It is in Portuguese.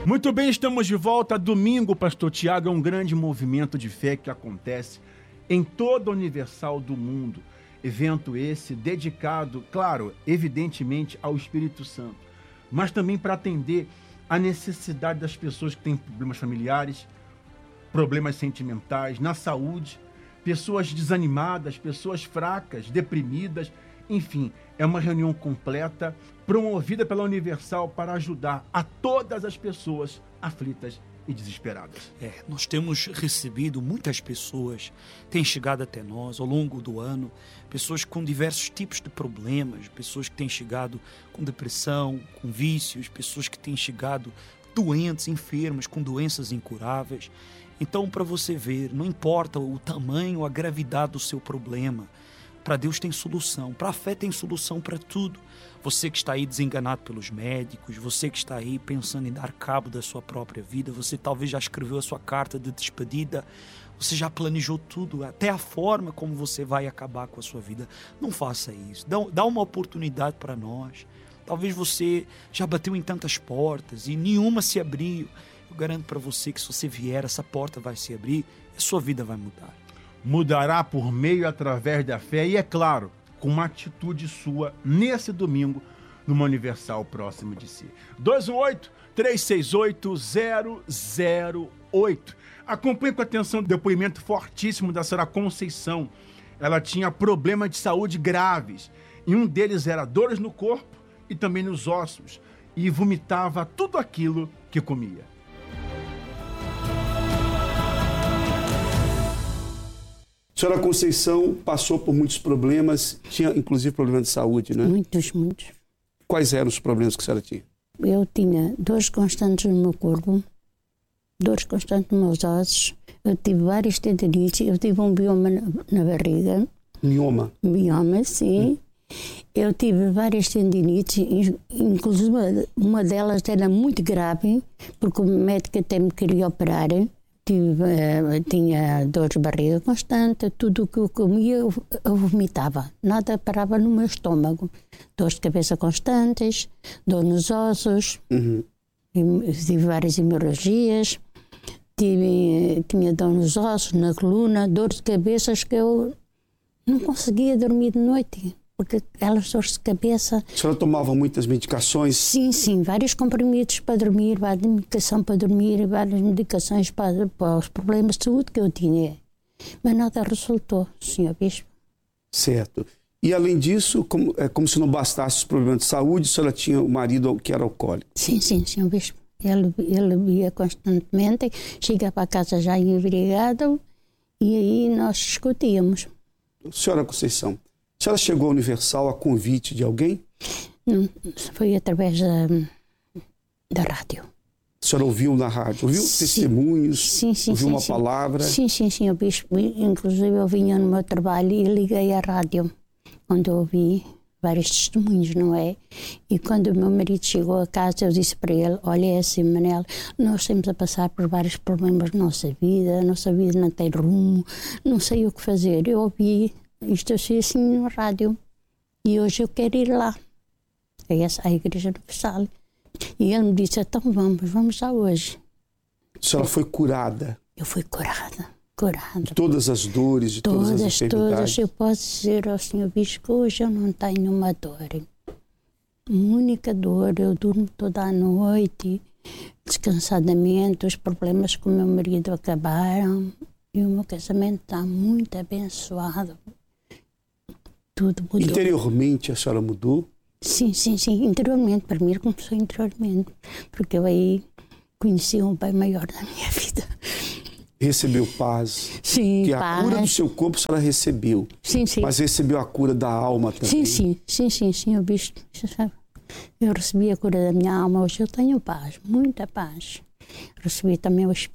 Muito bem, estamos de volta. Domingo, Pastor Tiago, é um grande movimento de fé que acontece em toda a Universal do mundo. Evento esse dedicado, claro, evidentemente ao Espírito Santo, mas também para atender a necessidade das pessoas que têm problemas familiares, problemas sentimentais, na saúde, pessoas desanimadas, pessoas fracas, deprimidas, enfim, é uma reunião completa, promovida pela Universal para ajudar a todas as pessoas aflitas e desesperadas. Nós temos recebido muitas pessoas, têm chegado até nós ao longo do ano, pessoas com diversos tipos de problemas, pessoas que têm chegado com depressão, com vícios, pessoas que têm chegado doentes, enfermas, com doenças incuráveis. Então, para você ver, não importa o tamanho, a gravidade do seu problema, para Deus tem solução, para a fé tem solução para tudo. Você que está aí desenganado pelos médicos, você que está aí pensando em dar cabo da sua própria vida, você talvez já escreveu a sua carta de despedida, você já planejou tudo, até a forma como você vai acabar com a sua vida. Não faça isso, dá uma oportunidade para nós. Talvez você já bateu em tantas portas e nenhuma se abriu. Eu garanto para você que se você vier, essa porta vai se abrir e a sua vida vai mudar. Mudará por meio e através da fé e, é claro, com uma atitude sua nesse domingo, numa Universal próximo de si. 218-368-008. Acompanhe com atenção o depoimento fortíssimo da senhora Conceição. Ela tinha problemas de saúde graves e um deles era dores no corpo e também nos ossos e vomitava tudo aquilo que comia. A senhora Conceição passou por muitos problemas, tinha inclusive problemas de saúde, né? Muitos. Quais eram os problemas que a senhora tinha? Eu tinha dores constantes no meu corpo, dores constantes nos meus ossos, eu tive várias tendinites, eu tive um bioma na barriga. Mioma? Bioma, sim. Eu tive várias tendinites, inclusive uma delas era muito grave, porque o médico até me queria operar. Tinha dores de barriga constante, tudo o que eu comia eu vomitava, nada parava no meu estômago. Dores de cabeça constantes, dor nos ossos, tive várias hemorragias, tinha dor nos ossos, na coluna, dores de cabeças que eu não conseguia dormir de noite, porque aquelas dores de cabeça... A senhora tomava muitas medicações? Sim, vários comprimidos para dormir, várias medicações para dormir, várias medicações para os problemas de saúde que eu tinha. Mas nada resultou, Sr. Bispo. Certo. E além disso, como se não bastasse os problemas de saúde, a senhora tinha um marido que era alcoólico? Sim, Sr. Bispo. Ele bebia constantemente, chegava a casa já embriagado e aí nós discutíamos. Senhora Conceição, a senhora chegou à Universal a convite de alguém? Não, foi através da rádio. A senhora ouviu na rádio? Ouviu testemunhos? Sim. Ouviu uma palavra? Sim, Sr. Bispo. Inclusive eu vinha no meu trabalho e liguei à rádio, onde eu ouvi vários testemunhos, não é? E quando o meu marido chegou a casa, eu disse para ele, olha, é assim, Manel, nós estamos a passar por vários problemas na nossa vida, a nossa vida não tem rumo, não sei o que fazer. Eu ouvi isto assim na rádio e hoje eu quero ir lá, à Igreja Universal. E ele me disse, então vamos lá hoje. A senhora foi curada? Eu fui curada. De todas as dores, de todas as enfermidades? Todas. Eu posso dizer ao Sr. Bispo que hoje eu não tenho uma dor. Uma única dor, eu durmo toda a noite, descansadamente, os problemas com o meu marido acabaram e o meu casamento está muito abençoado. Tudo mudou. Interiormente a senhora mudou? Sim, interiormente, para mim começou interiormente, porque eu aí conheci um pai maior da minha vida. Recebeu paz. Sim, que paz. A cura do seu corpo a senhora recebeu. Sim. Mas recebeu a cura da alma também. Sim, Sr. Bispo. Eu recebi a cura da minha alma, hoje eu tenho paz, muita paz. Recebi também o Espírito